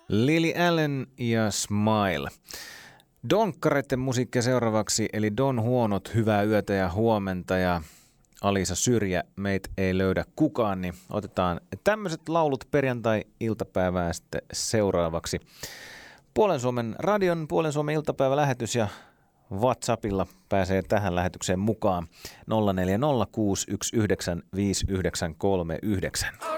Lily Allen ja Smile. Donkkareiden musiikkia seuraavaksi, eli Don Huonot, hyvää yötä ja huomenta, ja Alisa Syrjä, meitä ei löydä kukaan, niin otetaan tämmöiset laulut perjantai-iltapäivää sitten seuraavaksi. Puolen Suomen radion, Puolen Suomen iltapäivälähetys, ja WhatsAppilla pääsee tähän lähetykseen mukaan 0406195939.